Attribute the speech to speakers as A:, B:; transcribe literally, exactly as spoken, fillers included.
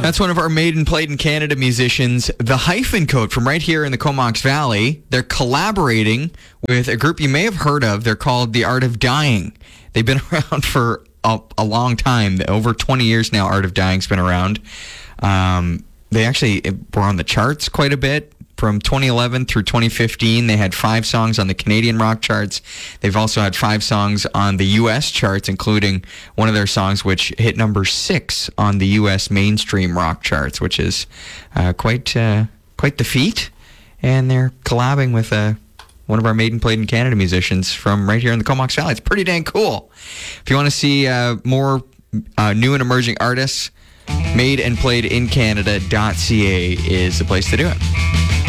A: That's one of our made and played in Canada musicians, the Hyphen Code, from right here in the Comox Valley. They're collaborating with a group you may have heard of. They're called The Art of Dying. They've been around for a, a long time. Over twenty years now, Art of Dying's been around. Um, they actually were on the charts quite a bit. From twenty eleven through twenty fifteen, they had five songs on the Canadian rock charts. They've also had five songs on the U S charts, including one of their songs which hit number six on the U S mainstream rock charts, which is uh, quite uh, quite the feat. And they're collabing with uh, one of our made and played in Canada musicians from right here in the Comox Valley. It's pretty dang cool. If you want to see uh, more uh, new and emerging artists, made and played in Canada dot c a is the place to do it.